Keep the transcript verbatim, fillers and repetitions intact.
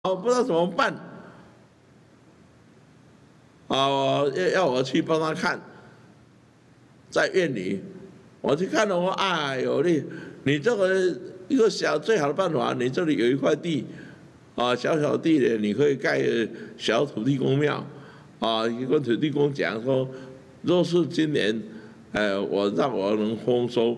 我不知道怎么办，啊，我要要我去帮他看，在院里，我去看了，我哎呦你你这个一个小最好的办法，你这里有一块地，啊小小地的，你可以盖小土地公庙，啊，跟土地公讲说，若是今年，呃，我让我能丰收。